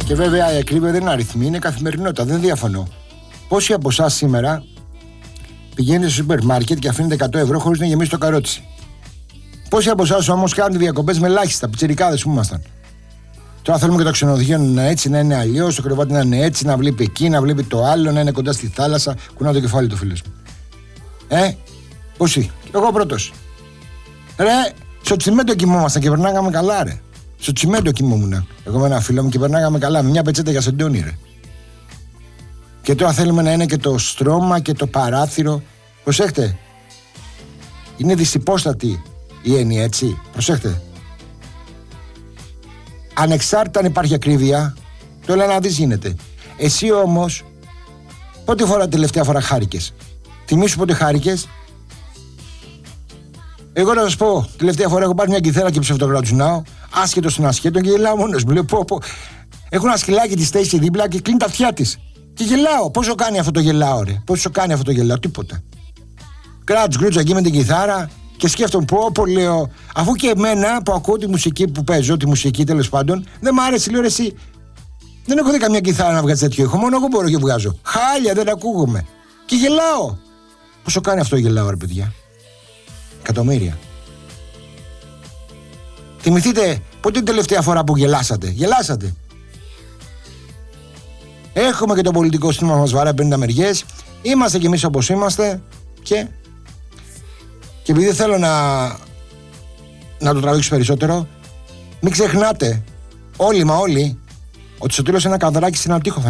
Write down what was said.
Και βέβαια η ακρίβεια δεν είναι αριθμή, είναι καθημερινότητα, δεν διαφωνώ. Πόσοι από εσάς σήμερα πηγαίνετε στο σούπερ μάρκετ και αφήνετε 100 ευρώ χωρίς να γεμίσει το καρότσι? Πόσοι από εσάς όμως κάνετε διακοπές με ελάχιστα, πιτσιρικάδες που ήμασταν? Τώρα θέλουμε και το ξενοδοχείο να είναι έτσι, να είναι αλλιώς, το κρεβάτι να είναι έτσι, να βλέπει εκεί, να βλέπει το άλλο, να είναι κοντά στη θάλασσα. Κουνάω το κεφάλι του φίλος μου. Πόσοι? Εγώ πρώτος. Ρε, στο τσιμέντο κοιμόμασταν και περνάγαμε καλά, ρε. Στο τσιμέντο κοιμόμουν. Εγώ με ένα φίλο μου και περνάγαμε καλά, με μια πετσέτα για σεντόνι, ρε. Και τώρα θέλουμε να είναι και το στρώμα και το παράθυρο. Προσέχτε. Είναι δυσυπόστατη η έννοια, έτσι. Προσέχτε. Ανεξάρτητα αν υπάρχει ακρίβεια, το έλα να δεις γίνεται. Εσύ όμως, πότε φορά τελευταία φορά χάρηκες? Θυμήσου πότε χάρηκες. Εγώ να σας πω, τελευταία φορά έχω πάρει μια κιθάρα και ψευτογρατζουνάω, άσχετο στον ασχέτο και γελάω μόνος μου. Λέω πω. Έχω ένα σκυλάκι τη στέση δίπλα και κλείνει τα αυτιά της. Και γελάω. Πόσο κάνει αυτό το γελάω, ρε? Πόσο κάνει αυτό το γελάω? Τίποτα. Κράτς γκρούτσα εκεί με την κιθάρα και σκέφτομαι πω, λέω, αφού και εμένα που ακούω τη μουσική που παίζω, τη μουσική τέλος πάντων, δεν μ' άρεσε, λέω, ρε, εσύ. Δεν έχω δει καμιά κιθάρα να βγάζει τέτοιο ήχο. Μόνο εγώ μπορώ και βγάζω. Χάλια, δεν ακούγομαι. Και γελάω. Πόσο κάνει αυτό γελάω, ρε παιδιά? Εκατομμύρια. Θυμηθείτε πότε την τελευταία φορά που γελάσατε? Γελάσατε. Έχουμε και το πολιτικό σύστημα μας βαράει 50 μεριές. Είμαστε κι εμείς όπως είμαστε. Και επειδή θέλω να το τραβήξω περισσότερο, μην ξεχνάτε όλοι ότι στο τέλος ένα καδράκι σε ένα τοίχο θα